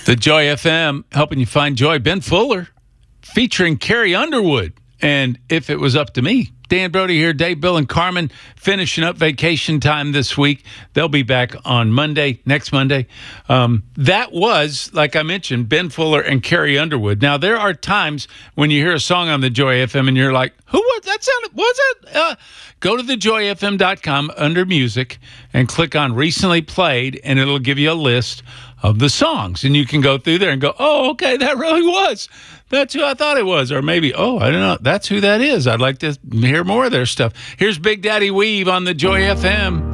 The Joy FM, helping you find joy. Ben Fuller, featuring Carrie Underwood. And If It Was Up to Me. Dan Brody here, Dave, Bill, and Carmen finishing up vacation time this week. They'll be back on Monday, next Monday. That was, like I mentioned, Ben Fuller and Carrie Underwood. Now, there are times when you hear a song on the Joy FM and you're like, who was that? Was it? Go to thejoyfm.com under music and click on recently played, and it'll give you a list of the songs. And you can go through there and go, oh, okay, that really was. That's who I thought it was. Or maybe, oh, I don't know. That's who that is. I'd like to hear more of their stuff. Here's Big Daddy Weave on the Joy FM.